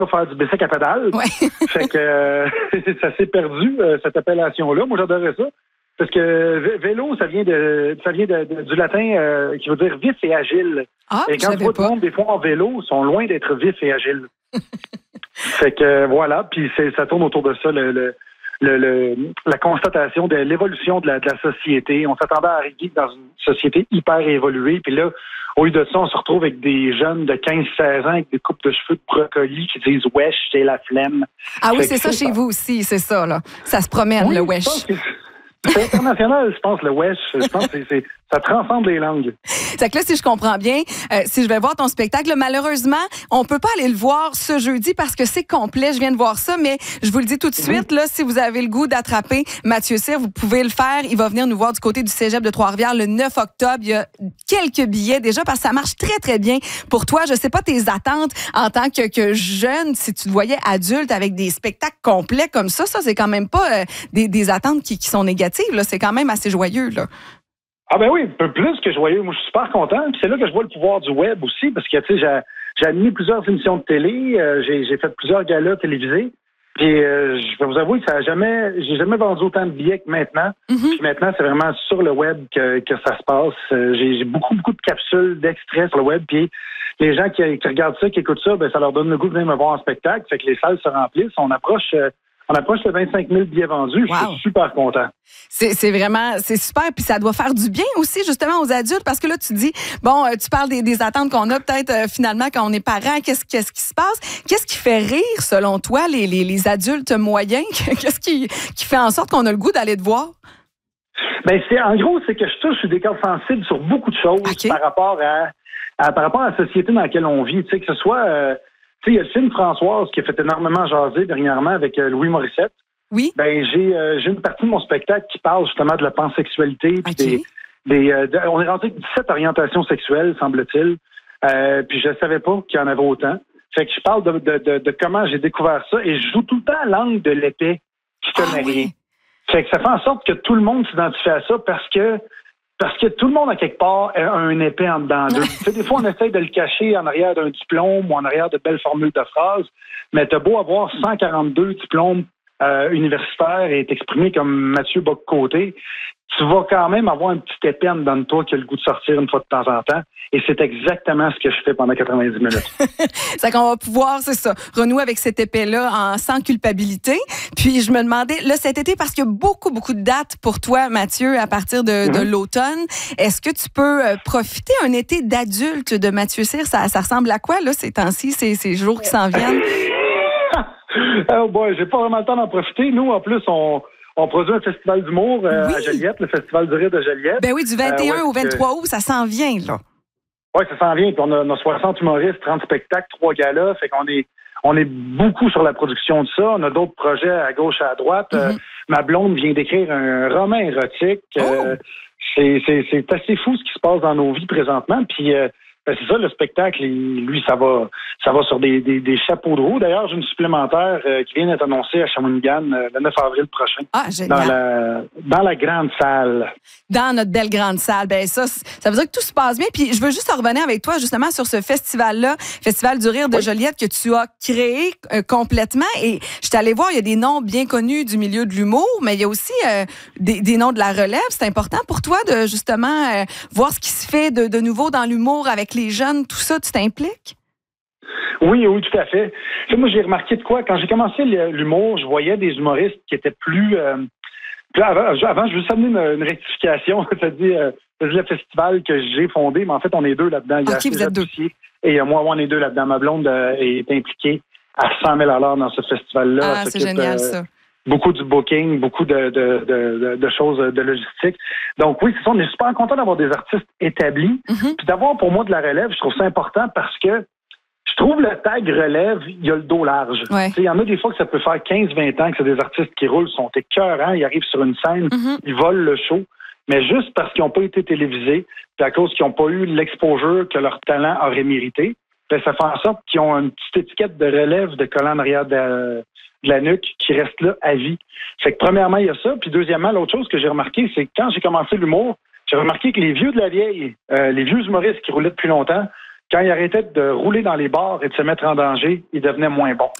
faire du bicycle à pédale. Ouais. Fait que ça s'est perdu, cette appellation-là. Moi, j'adorais ça. Parce que vélo, ça vient du latin qui veut dire vif et agile. Ah, et quand tu vois tout le monde, des fois, en vélo, sont loin d'être vifs et agiles. Fait que voilà, puis ça tourne autour de ça, la constatation de l'évolution de la société. On s'attendait à arriver dans une société hyper évoluée, puis là, au lieu de ça, on se retrouve avec des jeunes de 15-16 ans avec des coupes de cheveux de brocoli qui disent « wesh, j'ai la flemme ». Ah oui, c'est ça chez vous aussi, c'est ça, là. Ça se promène, oui, le wesh. C'est international, je pense, le wesh. Je pense que ça transcende les langues. C'est que là, si je comprends bien, si je vais voir ton spectacle, malheureusement, on peut pas aller le voir ce jeudi parce que c'est complet. Je viens de voir ça, mais je vous le dis tout de suite, là, si vous avez le goût d'attraper Mathieu Cyr, vous pouvez le faire. Il va venir nous voir du côté du Cégep de Trois-Rivières le 9 octobre. Il y a quelques billets déjà parce que ça marche très, très bien pour toi. Je sais pas tes attentes en tant que jeune, si tu te voyais adulte avec des spectacles complets comme ça c'est quand même pas des attentes qui sont négatives. Là. C'est quand même assez joyeux, là. Ah ben oui, un peu plus que joyeux. Moi, je suis super content. Puis c'est là que je vois le pouvoir du web aussi, parce que tu sais, j'ai animé plusieurs émissions de télé, j'ai fait plusieurs galas télévisés. Puis je vais vous avouer que j'ai jamais vendu autant de billets que maintenant. Puis maintenant, c'est vraiment sur le web que ça se passe. J'ai beaucoup de capsules, d'extraits sur le web. Puis les gens qui regardent ça, qui écoutent ça, ben ça leur donne le goût de venir me voir en spectacle. Fait que les salles se remplissent. On approche le 25 000 billets vendus. Wow. Je suis super content. C'est super. Puis ça doit faire du bien aussi, justement, aux adultes. Parce que là, tu dis, tu parles des attentes qu'on a peut-être finalement quand on est parent. Qu'est-ce qui se passe? Qu'est-ce qui fait rire, selon toi, les adultes moyens? Qu'est-ce qui fait en sorte qu'on a le goût d'aller te voir? Ben, en gros, c'est que je touche des cordes sensibles sur beaucoup de choses par rapport à la société dans laquelle on vit. Tu sais, que ce soit... tu sais, il y a le film Françoise qui a fait énormément jaser dernièrement avec Louis Morissette. Oui. Ben, j'ai une partie de mon spectacle qui parle justement de la pansexualité. Puis on est rentré avec 17 orientations sexuelles, semble-t-il. Puis je savais pas qu'il y en avait autant. Fait que je parle de comment j'ai découvert ça et je joue tout le temps l'angle de l'épée qui connaît rien. Fait que ça fait en sorte que tout le monde s'identifie à ça parce que tout le monde, à quelque part, a un épée en dedans d'eux. Tu sais, des fois, on essaye de le cacher en arrière d'un diplôme ou en arrière de belles formules de phrases, mais t'as beau avoir 142 diplômes universitaires et t'exprimer comme Mathieu Bock-Côté, tu vas quand même avoir une petite épée en dedans de toi qui a le goût de sortir une fois de temps en temps. Et c'est exactement ce que je fais pendant 90 minutes. C'est qu'on va pouvoir, c'est ça, renouer avec cette épée-là sans culpabilité. Puis je me demandais, là, cet été, parce qu'il y a beaucoup de dates pour toi, Mathieu, à partir de l'automne, est-ce que tu peux profiter un été d'adulte de Mathieu Cyr? Ça ressemble à quoi, là, ces temps-ci, ces jours qui s'en viennent? Oh boy, j'ai pas vraiment le temps d'en profiter. Nous, en plus, on produit un festival d'humour à Joliette, le Festival du rire de Joliette. Ben oui, du 21 au 23 août, ça s'en vient, là. Oui, ça s'en vient. Puis on a 60 humoristes, 30 spectacles, 3 galas. Fait qu'on est beaucoup sur la production de ça. On a d'autres projets à gauche et à droite. Ma blonde vient d'écrire un roman érotique. C'est assez fou ce qui se passe dans nos vies présentement. Puis c'est ça, le spectacle, lui, ça va sur des chapeaux de roue. D'ailleurs, j'ai une supplémentaire qui vient d'être annoncée à Shawinigan le 9 avril prochain. Ah, génial. Dans la grande salle. Dans notre belle grande salle. Ben ça veut dire que tout se passe bien. Puis je veux juste revenir avec toi justement sur ce festival-là, Festival du rire de Joliette, que tu as créé complètement. Et je suis allée voir, il y a des noms bien connus du milieu de l'humour, mais il y a aussi des noms de la relève. C'est important pour toi de justement voir ce qui se fait de nouveau dans l'humour avec les jeunes, tout ça, tu t'impliques? Oui, tout à fait. Tu sais, moi, j'ai remarqué de quoi? Quand j'ai commencé l'humour, je voyais des humoristes qui étaient plus... avant, je veux amener une rectification. C'est-à-dire, le festival que j'ai fondé, mais en fait, on est deux là-dedans. Il y a vous êtes deux. Et moi, on est deux là-dedans. Ma blonde est impliquée à 100 000 $ dans ce festival-là. Ah, c'est génial, ça. Beaucoup du booking, beaucoup de choses de logistique. Donc oui, c'est ça, on est super content d'avoir des artistes établis. Puis d'avoir pour moi de la relève, je trouve ça important parce que je trouve le tag relève, il y a le dos large. Il y en a des fois que ça peut faire 15-20 ans que c'est des artistes qui roulent, sont écœurants, ils arrivent sur une scène, ils volent le show. Mais juste parce qu'ils n'ont pas été télévisés, puis à cause qu'ils n'ont pas eu l'exposure que leur talent aurait mérité, ben ça fait en sorte qu'ils ont une petite étiquette de relève de collant en arrière de la nuque qui reste là à vie. Fait que premièrement, il y a ça. Puis deuxièmement, l'autre chose que j'ai remarqué, c'est que quand j'ai commencé l'humour, j'ai remarqué que les vieux de la vieille, les vieux humoristes qui roulaient depuis longtemps, quand il arrêtait de rouler dans les bars et de se mettre en danger, il devenait moins bon.